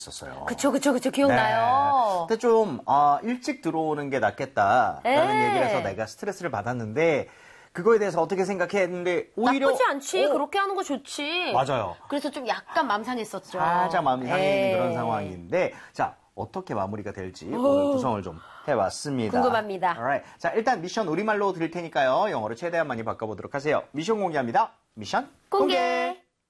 있었어요. 그쵸. 기억나요. 근데 좀 일찍 들어오는 게 낫겠다라는 얘기를 해서 내가 스트레스를 받았는데 그거에 대해서 어떻게 생각했는데 오히려 나쁘지 않지. 그렇게 하는 거 좋지. 맞아요. 그래서 좀 약간 마음 상했었죠. 살짝 마음이 상해있는 그런 상황인데 자 어떻게 마무리가 될지 오늘 구성을 좀 해봤습니다. 궁금합니다. Alright. 자 일단 미션 우리말로 드릴 테니까요. 영어로 최대한 많이 바꿔보도록 하세요. 미션 공개합니다. 미션 공개.